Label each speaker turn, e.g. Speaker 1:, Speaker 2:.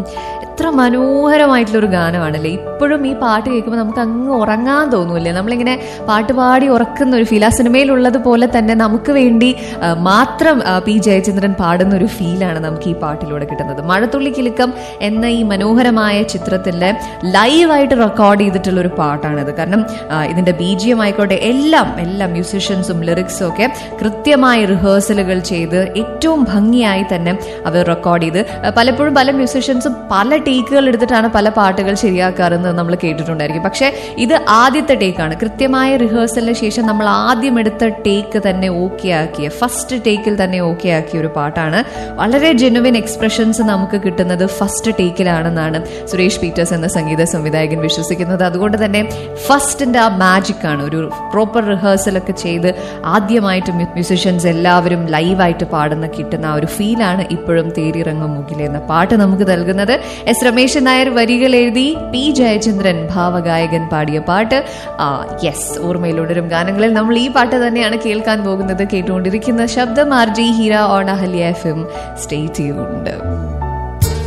Speaker 1: എത്ര മനോഹരമായിട്ടുള്ളൊരു ഗാനമാണല്ലേ. ഇപ്പോഴും ഈ പാട്ട് കേൾക്കുമ്പോൾ നമുക്ക് അങ്ങ് ഉറങ്ങാൻ തോന്നൂല്ലേ. നമ്മളിങ്ങനെ പാട്ട് പാടി ഉറക്കുന്ന ഒരു ഫീൽ, ആ സിനിമയിലുള്ളത് പോലെ തന്നെ നമുക്ക് വേണ്ടി മാത്രം പി ജയചന്ദ്രൻ പാടുന്ന ഒരു ഫീലാണ് നമുക്ക് ഈ പാട്ടിലൂടെ കിട്ടുന്നത്. മഴത്തുള്ളി കിലുക്കം എന്ന ഈ മനോഹരമായ ചിത്രത്തിലെ ലൈവായിട്ട് റെക്കോർഡ് ചെയ്തിട്ടുള്ള ഒരു പാട്ടാണിത്. കാരണം ഇതിന്റെ BGM ആയിക്കോട്ടെ, എല്ലാം മ്യൂസിഷ്യൻസും ലിറിക്സും ഒക്കെ കൃത്യമായി റിഹേഴ്സലുകൾ ചെയ്ത് ഏറ്റവും ഭംഗിയായി തന്നെ അവർ റെക്കോർഡ് ചെയ്ത്, പലപ്പോഴും പല മ്യൂസിഷ്യൻസും പല ടേക്കുകൾ എടുത്തിട്ടാണ് പല പാട്ടുകൾ ശരിയാക്കാറെന്ന് നമ്മൾ കേട്ടിട്ടുണ്ടായിരിക്കും. പക്ഷെ ഇത് ആദ്യത്തെ ടേക്കാണ്. കൃത്യമായ റിഹേഴ്സലിന് ശേഷം നമ്മൾ ആദ്യം എടുത്ത ടേക്ക് തന്നെ ഓക്കെ ആക്കിയ, ഫസ്റ്റ് ടേക്കിൽ തന്നെ ഓക്കെ ആക്കിയ ഒരു പാട്ടാണ്. വളരെ ജെനുവിൻ എക്സ്പ്രഷൻസ് നമുക്ക് കിട്ടുന്നത് ഫസ്റ്റ് ടേക്കിലാണെന്നാണ് സുരേഷ് പീറ്റേഴ്സ് എന്ന സംഗീത സംവിധായകൻ വിശ്വസിക്കുന്നത്. അതുകൊണ്ട് തന്നെ ഫസ്റ്റിന്റെ ആ മാജിക് ആണ്. ഒരു പ്രോപ്പർ റിഹേഴ്സലൊക്കെ ചെയ്ത് ആദ്യമായിട്ട് മ്യൂസിഷ്യൻസ് എല്ലാവരും ലൈവായിട്ട് പാടുന്ന കിട്ടുന്ന ആ ഒരു ഫീലാണ് ഇപ്പോഴും തേരിറങ്ങും മുകിലെ എന്ന പാട്ട് നമുക്ക് നൽകുന്നത്. എസ് രമേശൻ നായർ വരികൾ എഴുതി, പി ജയചന്ദ്രൻ ഭാവഗായകൻ പാടിയ പാട്ട്. യെസ്, ഓർമ്മയിലുണരും ഗാനങ്ങളിൽ നമ്മൾ ഈ പാട്ട് തന്നെയാണ് കേൾക്കാൻ പോകുന്നത്. കേട്ടുകൊണ്ടിരിക്കുന്ന ശബ്ദം RJ Heera on Ahalya FM. Stay tuned.